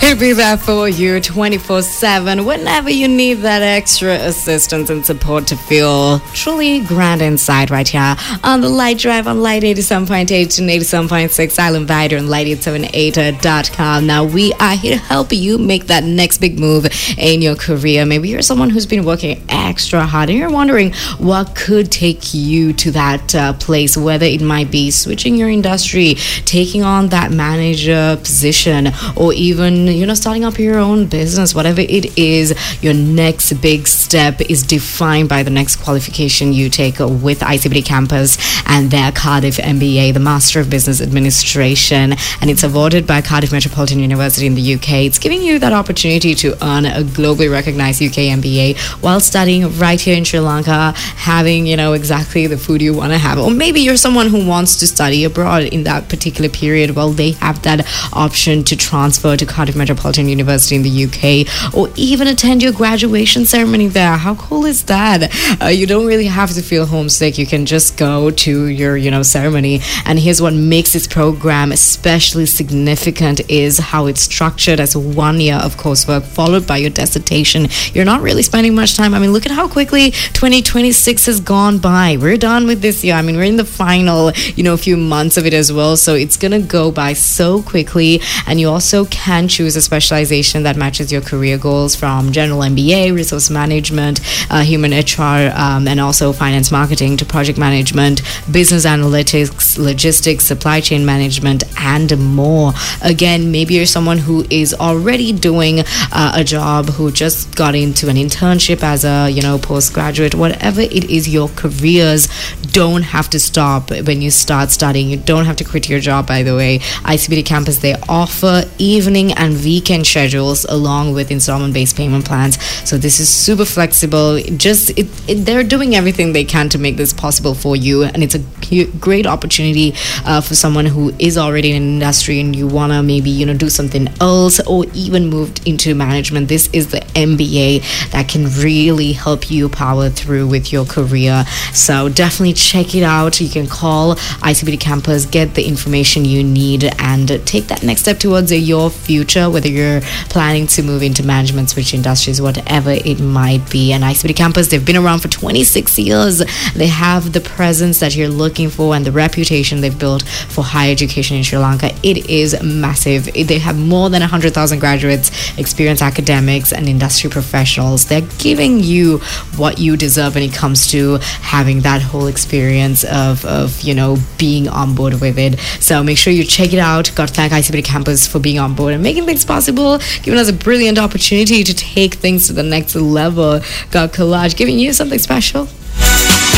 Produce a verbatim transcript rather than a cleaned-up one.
to be there for you twenty-four seven whenever you need that extra assistance and support to feel truly grand inside right here on the Light Drive on Light eighty-seven point eight and eighty-seven point six Island Vider and Light eight seven eight dot com. Now, we are here to help you make that next big move in your career. Maybe you're someone who's been working extra hard and you're wondering what could take you to that uh, place, whether it might be switching your industry, taking on that manager position, or even, you know, starting up your own business. Whatever it is, your next big step is defined by the next qualification you take with I C B D Campus and their Cardiff M B A, the Master of Business Administration, and it's awarded by Cardiff Metropolitan University in the U K. It's giving you that opportunity to earn a globally recognized U K M B A while studying right here in Sri Lanka, having, you know, exactly the food you want to have. Or maybe you're someone who wants to study abroad in that particular period. Well, they have that option to transfer to Cardiff Metropolitan University in the U K, or even attend your graduation ceremony there. How cool is that? Uh, you don't really have to feel homesick. You can just go to your, you know, ceremony. And here's what makes this program especially significant is how it's structured as one year of coursework followed by your dissertation. You're not really spending much time. I mean, look at how quickly twenty twenty-six has gone by. We're done with this year. I mean, we're in the final, you know, few months of it as well. So it's going to go by so quickly. And you also can choose a specialization that matches your career goals, from general M B A, resource management, uh, human H R, um, and also finance marketing, to project management, business analytics, logistics, supply chain management, and more. Again, maybe you're someone who is already doing uh, a job, who just got into an internship as a, you know, postgraduate. Whatever it is, your careers don't have to stop when you start studying. You don't have to quit your job, by the way. I C B D Campus, they offer evening and weekend schedules along with installment-based payment plans. So this is super flexible. Just it, it, they're doing everything they can to make this possible for you, and it's a great opportunity uh, for someone who is already in an industry and you want to maybe, you know, do something else or even moved into management. This is the M B A that can really help you power through with your career. So definitely check it out. You can call I C B D Campus, get the information you need, and take that next step towards your future, whether you're planning to move into management, switch industries, whatever it might be. And I C B D Campus, they've been around for twenty-six years. They have the presence that you're looking for and the reputation they've built for higher education in Sri Lanka. It is massive. They have more than one hundred thousand graduates, experienced academics, and industry professionals. They're giving you what you deserve when it comes to having that whole experience of, of you know, being on board with it. So make sure you check it out. Got to thank I C B D Campus for being on board and making things possible, giving us a brilliant opportunity to take things to the next level. Got Collage giving you something special.